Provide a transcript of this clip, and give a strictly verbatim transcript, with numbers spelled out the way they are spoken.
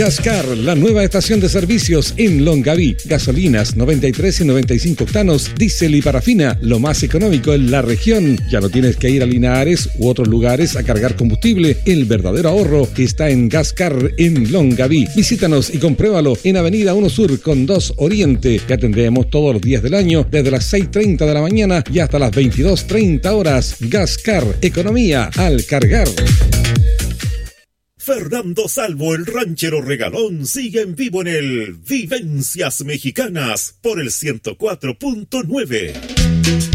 Gascar, la nueva estación de servicios en Longaví. Gasolinas noventa y tres y noventa y cinco octanos, diésel y parafina, lo más económico en la región. Ya no tienes que ir a Linares u otros lugares a cargar combustible. El verdadero ahorro está en Gascar en Longaví. Visítanos y compruébalo en Avenida uno Sur con dos Oriente. Te atendemos todos los días del año desde las seis treinta de la mañana y hasta las veintidós treinta horas. Gascar, economía al cargar. Fernando Salvo, el ranchero regalón, sigue en vivo en el Vivencias Mexicanas por el ciento cuatro punto nueve.